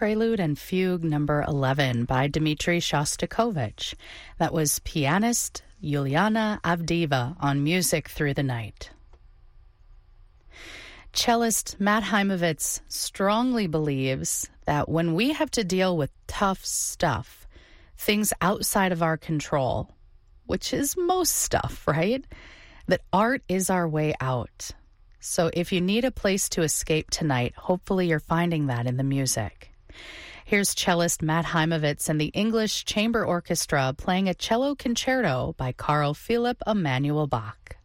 Prelude and Fugue number 11 by Dmitri Shostakovich. That was pianist Yuliana Avdiva on Music Through the Night. Cellist Matt Heimovitz strongly believes that when we have to deal with tough stuff, things outside of our control, which is most stuff, right? That art is our way out. So if you need a place to escape tonight, hopefully you're finding that in the music. Here's cellist Matt Heimovitz and the English Chamber Orchestra playing a cello concerto by Carl Philipp Emanuel Bach.